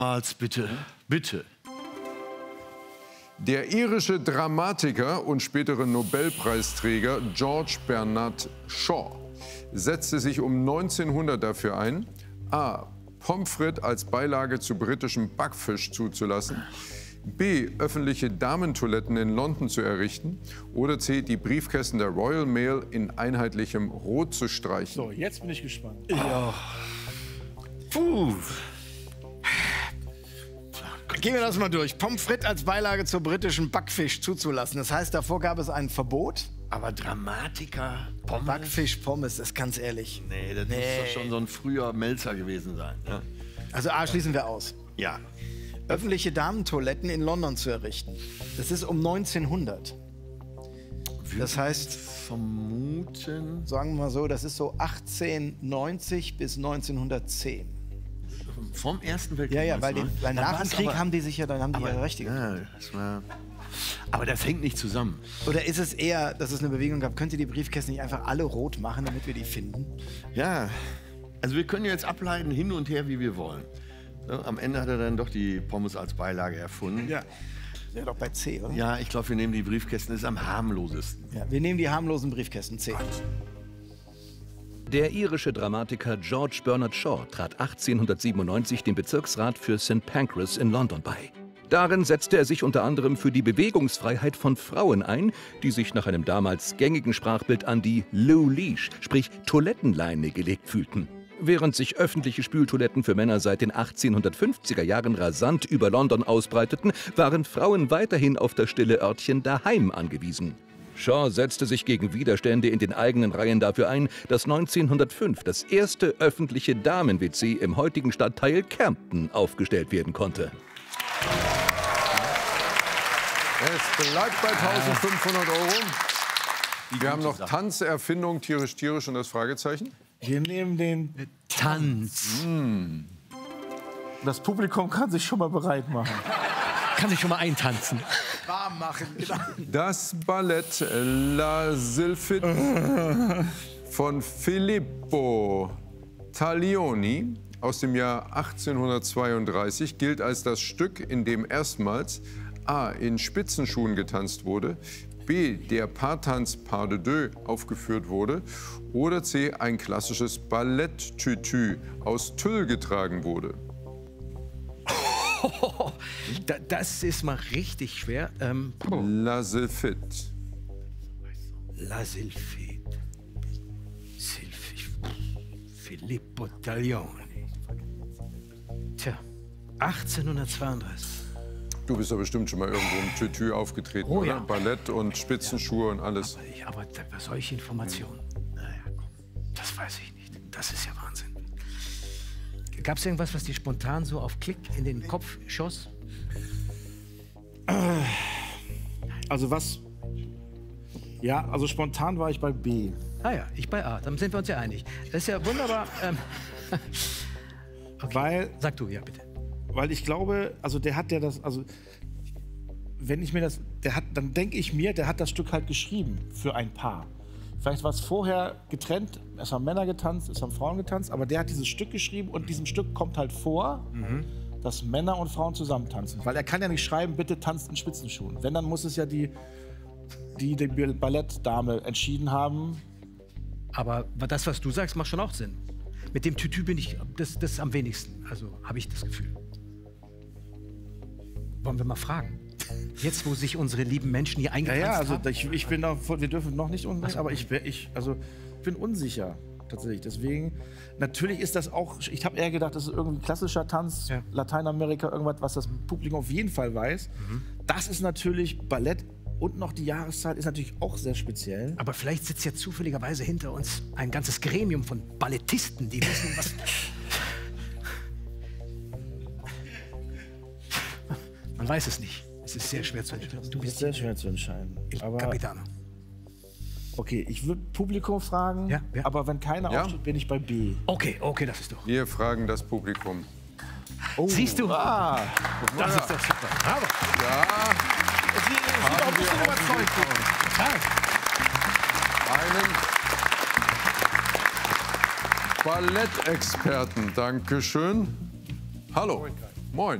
Als bitte, bitte. Der irische Dramatiker und spätere Nobelpreisträger George Bernard Shaw setzte sich um 1900 dafür ein, a. Pommes frites als Beilage zu britischem Backfisch zuzulassen, b. öffentliche Damentoiletten in London zu errichten oder c. die Briefkästen der Royal Mail in einheitlichem Rot zu streichen. So, jetzt bin ich gespannt. Ja. Puh. Gehen wir das mal durch. Pommes frites als Beilage zu britischem Backfisch zuzulassen. Das heißt, davor gab es ein Verbot. Aber Dramatiker, Pommes? Backfisch, Pommes, das ist ganz ehrlich. Nee, das muss doch schon so ein früher Melzer gewesen sein. Ne? Also A, schließen wir aus. Ja. Öffentliche Damentoiletten in London zu errichten. Das ist um 1900. Das heißt, vermuten, sagen wir mal so, das ist so 1890 bis 1910. vom Ersten Weltkrieg. Ja, ja, weil Dann nach dem war's Krieg aber- haben die sich ja, dann haben die ihre Rechte gekriegt. Ja, das war, aber das hängt nicht zusammen. Oder ist es eher, dass es eine Bewegung gab, könnt ihr die Briefkästen nicht einfach alle rot machen, damit wir die finden? Ja, also wir können jetzt ableiten hin und her, wie wir wollen. Ja, am Ende hat er dann doch die Pommes als Beilage erfunden. Ja. Wäre doch bei C, oder? Ja, ich glaube, wir nehmen die Briefkästen, das ist am harmlosesten. Ja, wir nehmen die harmlosen Briefkästen, C. Der irische Dramatiker George Bernard Shaw trat 1897 dem Bezirksrat für St. Pancras in London bei. Darin setzte er sich unter anderem für die Bewegungsfreiheit von Frauen ein, die sich nach einem damals gängigen Sprachbild an die Low Leash, sprich Toilettenleine, gelegt fühlten. Während sich öffentliche Spültoiletten für Männer seit den 1850er Jahren rasant über London ausbreiteten, waren Frauen weiterhin auf das stille Örtchen daheim angewiesen. Shaw setzte sich gegen Widerstände in den eigenen Reihen dafür ein, dass 1905 das erste öffentliche Damen-WC im heutigen Stadtteil Camden aufgestellt werden konnte. Es bleibt bei 1.500 €. Wir haben noch Tanzerfindung, tierisch und das Fragezeichen. Wir nehmen den Tanz. Das Publikum kann sich schon mal bereit machen. Kann sich schon mal eintanzen. Warm machen, genau. Das Ballett La Sylphide von Filippo Taglioni aus dem Jahr 1832 gilt als das Stück, in dem erstmals a. in Spitzenschuhen getanzt wurde, b. der Paartanz Pas de Deux aufgeführt wurde oder c. ein klassisches Balletttütü aus Tüll getragen wurde. Das ist mal richtig schwer. La Sylphide. La Sylphide. Filippo Taglioni. Tja, 1832. Du bist ja bestimmt schon mal irgendwo im Tütü aufgetreten, Oh, oder? ja. Ballett und Spitzenschuhe und alles. Aber solche Informationen, naja, komm, das weiß ich nicht. Das ist ja Wahnsinn. Gab es irgendwas, was dir spontan so auf Klick in den Kopf schoss? Also was? Ja, also spontan war ich bei B. Ah ja, ich bei A. Dann sind wir uns ja einig. Das ist ja wunderbar. Weil, Sag du, ja, bitte. weil ich glaube, also der hat ja das, also wenn ich mir das, dann denke ich mir, der hat das Stück halt geschrieben für ein Paar. Vielleicht war es vorher getrennt, es haben Männer getanzt, es haben Frauen getanzt, aber der hat dieses Stück geschrieben und diesem Stück kommt halt vor, dass Männer und Frauen zusammen tanzen. Weil er kann ja nicht schreiben, bitte tanzt in Spitzenschuhen. Wenn, dann muss es ja die Ballettdame entschieden haben. Aber das, was du sagst, macht schon auch Sinn. Mit dem Tütü bin ich das am wenigsten. Also habe ich das Gefühl. Wollen wir mal fragen? Jetzt, wo sich unsere lieben Menschen hier Ja, eingetanzt ja, also haben? ich bin da, wir dürfen noch nicht unbedingt, aber ich bin unsicher tatsächlich. Deswegen, natürlich ist das auch, ich habe eher gedacht, das ist irgendwie ein klassischer Tanz, Ja. Lateinamerika, irgendwas, was das Publikum auf jeden Fall weiß. Das ist natürlich Ballett und noch die Jahreszeit ist natürlich auch sehr speziell. Aber vielleicht sitzt ja zufälligerweise hinter uns ein ganzes Gremium von Ballettisten, die wissen, was... Man weiß es nicht. Es ist sehr schwer zu entscheiden. Du Das ist bist sehr schwer zu entscheiden. Aber Capitano. okay, ich würde Publikum fragen, Ja, ja. aber wenn keiner Ja. aufsteht, bin ich bei B. Okay, das ist doch... Wir fragen das Publikum. Siehst du? Ah, Das ist doch super. Bravo. Ja, sie auch ein bisschen überzeugt. einen Ballettexperten. Dankeschön. Hallo. Moin.